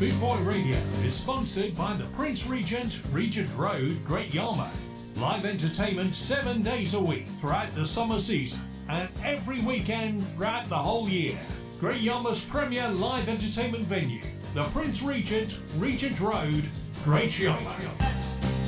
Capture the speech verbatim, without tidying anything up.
Boot Boy Radio is sponsored by the Prince Regent, Regent Road, Great Yarmouth. Live entertainment seven days a week throughout the summer season and every weekend throughout the whole year. Great Yarmouth's premier live entertainment venue, the Prince Regent, Regent Road, Great Yarmouth.